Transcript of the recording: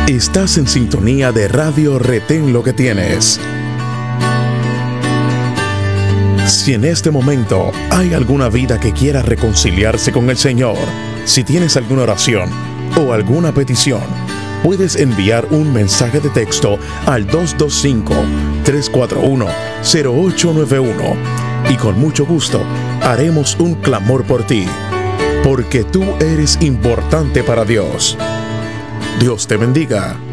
Estás en sintonía de Radio Retén Lo que Tienes. Si en este momento hay alguna vida que quiera reconciliarse con el Señor, si tienes alguna oración o alguna petición, puedes enviar un mensaje de texto al 225-341-0891 y con mucho gusto haremos un clamor por ti, porque tú eres importante para Dios. Dios te bendiga.